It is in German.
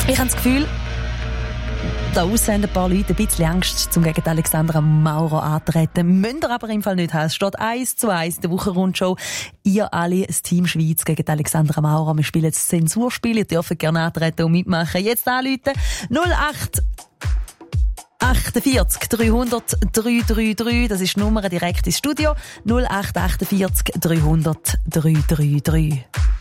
Ich habe das Gefühl, da aussen haben ein paar Leute ein bisschen Angst, um gegen Alexandra Maurer antreten. Müsst ihr aber im Fall nicht haben. Es steht 1:1 in der Wochenrundschau. Ihr alle, das Team Schweiz gegen Alexandra Maurer. Wir spielen das Zensurspiel. Ihr dürft gerne antreten und mitmachen. Jetzt anrufen. 08 48 300 333. Das ist die Nummer direkt ins Studio. 08 48 300 333.